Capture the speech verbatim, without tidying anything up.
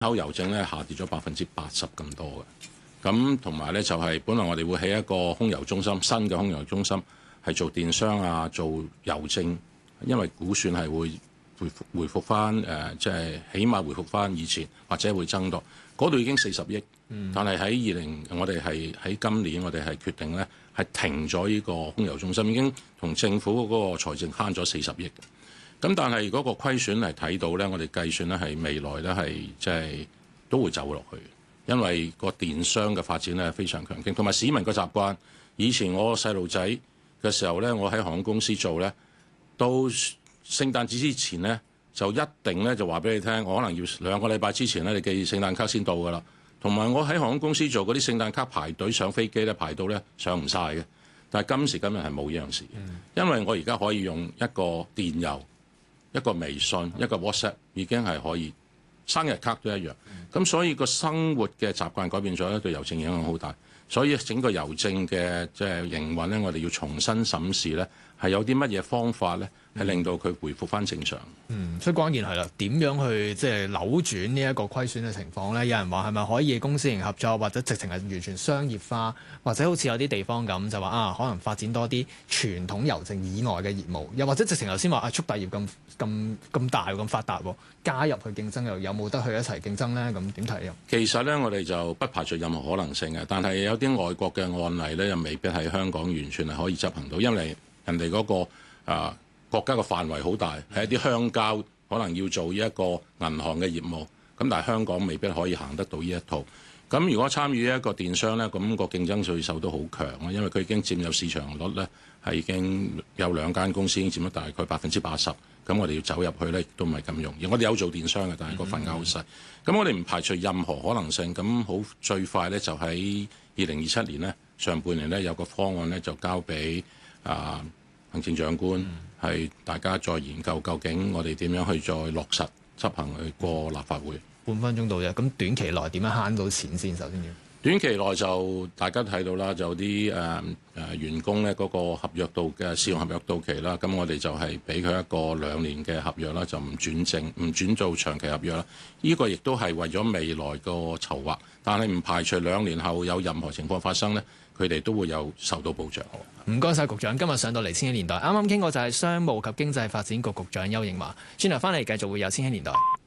口郵政咧下跌咗百分之八十咁多嘅。咁同埋咧就係、是、本來我哋會起一個空郵中心，新嘅空郵中心係做電商啊，做郵政，因為估算係會回復回復翻誒，即、呃、係、就是、起碼回復翻以前，或者會增多。嗰度已經四十億，嗯、但係喺二零，我哋係喺今年，我哋係決定咧係停咗呢個空郵中心，已經同政府嗰個財政慳咗四十億。咁但係嗰個虧損係睇到咧，我哋計算咧係未來咧係即係都會走落去，因為個電商嘅發展咧非常強勁，同埋市民嘅習慣。以前我細路仔嘅時候咧，我喺航空公司做咧，到聖誕節之前咧。就一定咧就話俾你聽，我可能要兩個禮拜之前咧，你寄聖誕卡先到㗎啦。同埋我喺航空公司做嗰啲聖誕卡排隊上飛機咧，排到咧上唔晒嘅。但係今時今日係冇呢樣事，因為我而家可以用一個電郵、一個微信、一個 WhatsApp 已經係可以，生日卡都一樣。咁所以個生活嘅習慣改變咗咧，對郵政影響好大。所以整個郵政嘅即係營運咧，我哋要重新審視咧，係有啲乜嘢方法咧，係令到佢回復翻正常。 嗯，所以關鍵係啦，點樣去即係扭轉呢一個虧損嘅情況咧？有人話係咪可以公私營合作，或者直情係完全商業化，或者好似有啲地方咁就話啊，可能發展多啲傳統郵政以外嘅業務，又或者直情頭先話啊，速遞業咁咁咁大咁發達，加入去競爭又有冇得去一齊競爭咧？咁點睇啊？ 其實咧，我哋就不排除任何可能性嘅，但係有啲外國嘅案例咧，又未必喺香港完全係可以執行到，因為人哋嗰個啊國家嘅範圍好大，係一啲鄉郊可能要做一個銀行嘅業務，咁但係香港未必可以行得到呢一套。咁如果參與一個電商咧，咁個競爭對手都好強啊，因為佢已經佔有市場率咧係已經有兩間公司已經佔咗大概百分之八十，咁我哋要走入去咧都唔係咁容易。我哋有做電商嘅，但係個份額好細。咁、嗯、我哋唔排除任何可能性。咁好最快咧就喺二零二七年咧上半年咧有個方案咧就交俾啊行政長官，係、嗯、大家再研究究竟我哋點樣去再落實執行去過立法會。 半分鐘到啫，咁短期內點樣慳到錢先？首先要短期內就大家睇到啦，就有啲誒誒員工咧嗰個合約到嘅試用合約到期啦，咁我哋就係俾佢一個兩年嘅合約啦，就唔轉正，唔轉做長期合約啦。呢、這個亦都係為咗未來個籌劃，但係唔排除兩年後有任何情況發生咧，佢哋都會有受到保障。 唔該晒局長，今日上到嚟千禧年代，啱啱傾過就係商務及經濟發展局局長丘應樺，轉頭翻嚟繼續會有千禧年代。